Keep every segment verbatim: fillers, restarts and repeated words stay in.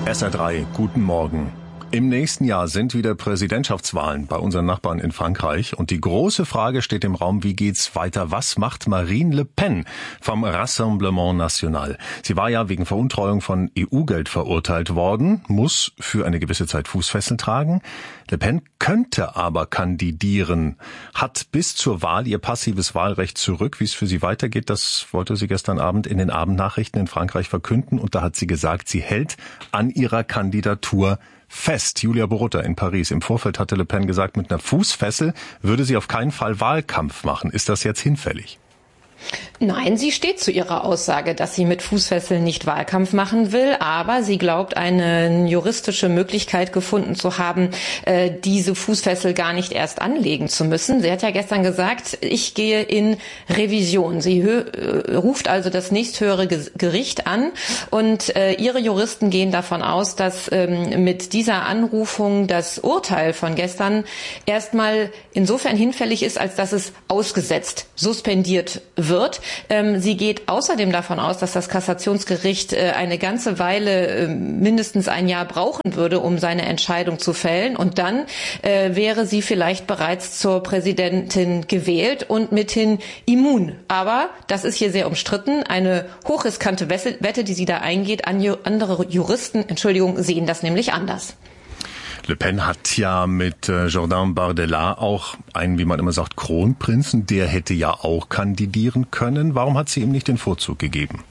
S R drei, guten Morgen. Im nächsten Jahr sind wieder Präsidentschaftswahlen bei unseren Nachbarn in Frankreich. Und die große Frage steht im Raum, wie geht's weiter? Was macht Marine Le Pen vom Rassemblement National? Sie war ja wegen Veruntreuung von E U-Geld verurteilt worden, muss für eine gewisse Zeit Fußfessel tragen. Le Pen könnte aber kandidieren, hat bis zur Wahl ihr passives Wahlrecht zurück. Wie es für sie weitergeht, das wollte sie gestern Abend in den Abendnachrichten in Frankreich verkünden. Und da hat sie gesagt, sie hält an ihrer Kandidatur fest. Julia Borutta in Paris. Im Vorfeld hatte Le Pen gesagt, mit einer Fußfessel würde sie auf keinen Fall Wahlkampf machen. Ist das jetzt hinfällig? Nein, sie steht zu ihrer Aussage, dass sie mit Fußfesseln nicht Wahlkampf machen will, aber sie glaubt, eine juristische Möglichkeit gefunden zu haben, äh, diese Fußfessel gar nicht erst anlegen zu müssen. Sie hat ja gestern gesagt, ich gehe in Revision. Sie äh, ruft also das nächsthöhere Gericht an und äh, ihre Juristen gehen davon aus, dass ähm, mit dieser Anrufung das Urteil von gestern erstmal insofern hinfällig ist, als dass es ausgesetzt, suspendiert wird. Wird. Sie geht außerdem davon aus, dass das Kassationsgericht eine ganze Weile, mindestens ein Jahr brauchen würde, um seine Entscheidung zu fällen. Und dann wäre sie vielleicht bereits zur Präsidentin gewählt und mithin immun. Aber das ist hier sehr umstritten. Eine hochriskante Wette, die sie da eingeht. Andere Juristen, Entschuldigung, sehen das nämlich anders. Le Pen hat ja mit äh, Jordan Bardella auch einen, wie man immer sagt, Kronprinzen. Der hätte ja auch kandidieren können. Warum hat sie ihm nicht den Vorzug gegeben?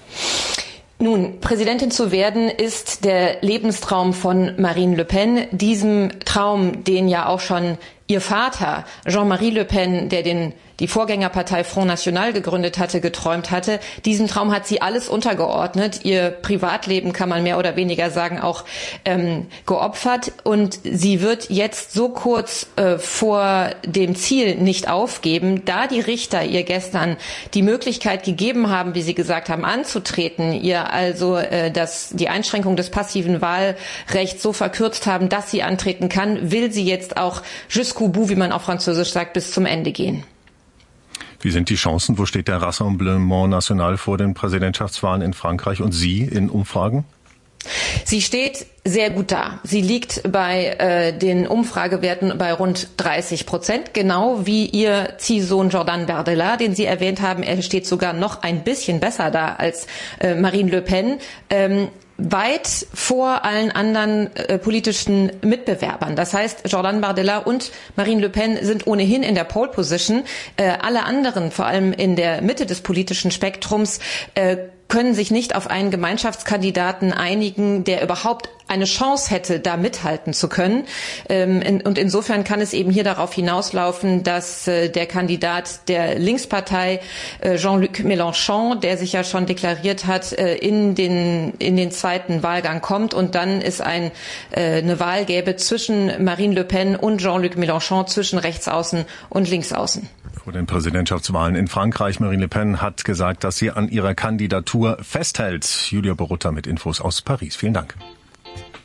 Nun, Präsidentin zu werden ist der Lebenstraum von Marine Le Pen. Diesem Traum, den ja auch schon ihr Vater Jean-Marie Le Pen, der den die Vorgängerpartei Front National gegründet hatte, geträumt hatte. Diesem Traum hat sie alles untergeordnet. Ihr Privatleben, kann man mehr oder weniger sagen, auch ähm, geopfert. Und sie wird jetzt so kurz äh, vor dem Ziel nicht aufgeben, da die Richter ihr gestern die Möglichkeit gegeben haben, wie sie gesagt haben, anzutreten, ihr also äh, das, die Einschränkung des passiven Wahlrechts so verkürzt haben, dass sie antreten kann, will sie jetzt auch jusqu'au bout, wie man auf Französisch sagt, bis zum Ende gehen. Wie sind die Chancen? Wo steht der Rassemblement National vor den Präsidentschaftswahlen in Frankreich und Sie in Umfragen? Sie steht sehr gut da. Sie liegt bei äh, den Umfragewerten bei rund dreißig Prozent, genau wie ihr Ziehsohn Jordan Bardella, den Sie erwähnt haben. Er steht sogar noch ein bisschen besser da als äh, Marine Le Pen. Ähm, weit vor allen anderen äh, politischen Mitbewerbern. Das heißt, Jordan Bardella und Marine Le Pen sind ohnehin in der Pole Position. Äh, alle anderen, vor allem in der Mitte des politischen Spektrums, äh, können sich nicht auf einen Gemeinschaftskandidaten einigen, der überhaupt eine Chance hätte, da mithalten zu können. Und insofern kann es eben hier darauf hinauslaufen, dass der Kandidat der Linkspartei, Jean-Luc Mélenchon, der sich ja schon deklariert hat, in den, in den zweiten Wahlgang kommt und dann es ein, eine Wahl gäbe zwischen Marine Le Pen und Jean-Luc Mélenchon, zwischen Rechtsaußen und Linksaußen. Vor den Präsidentschaftswahlen in Frankreich, Marine Le Pen hat gesagt, dass sie an ihrer Kandidatur festhält. Julia Borutta mit Infos aus Paris. Vielen Dank.